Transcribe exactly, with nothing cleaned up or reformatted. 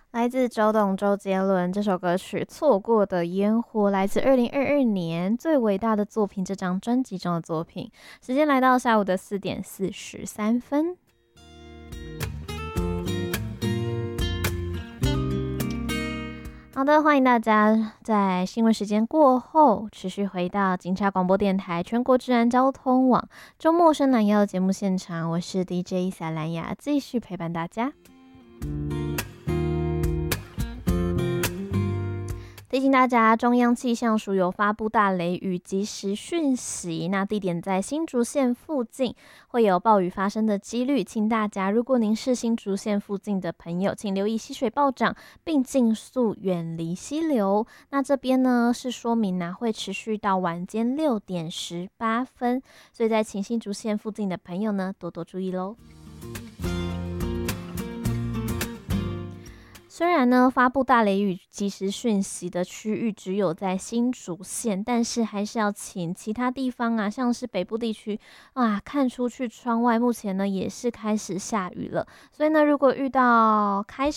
来自周董周杰伦这首歌曲《错过的烟火》，来自二零二二年最伟大的作品这张专辑中的作品。时间来到下午的四点四十三分。好的，欢迎大家在新闻时间过后持续回到警察广播电台全国治安交通网周末深蓝夜的节目现场，我是 D J 小蓝雅，继续陪伴大家。提醒大家，中央气象署有发布大雷雨即时讯息，那地点在新竹县附近，会有暴雨发生的几率，请大家如果您是新竹县附近的朋友，请留意溪水暴涨，并尽速远离溪流。那这边呢是说明呢、啊、会持续到晚间六点十八分，所以在请新竹县附近的朋友呢多多注意咯。虽然呢，发布大雷雨即时讯息的区域只有在新竹县，但是还是要请其他地方啊，像是北部地区啊，看出去窗外，目前呢也是开始下雨了。所以呢，如果遇到开始